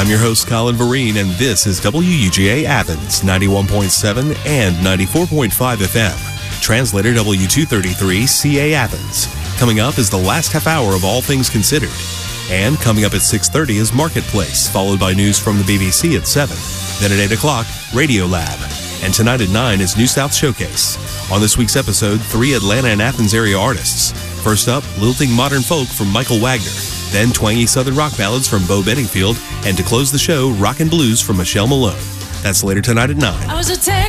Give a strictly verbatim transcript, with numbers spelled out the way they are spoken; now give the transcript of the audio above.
I'm your host, Colin Vereen, and this is W U G A Athens, ninety-one point seven and ninety-four point five F M. Translator W two thirty-three C A Athens. Coming up is the last half hour of All Things Considered. And coming up at six thirty is Marketplace, followed by news from the B B C at seven. Then at eight o'clock, Radio Lab. And tonight at nine is New South Showcase. On this week's episode, three Atlanta and Athens area artists. First up, lilting modern folk from Michael Wagner. Then twangy southern rock ballads from Bo Bedingfield. And to close the show, rock and blues from Michelle Malone. That's later tonight at nine. I was a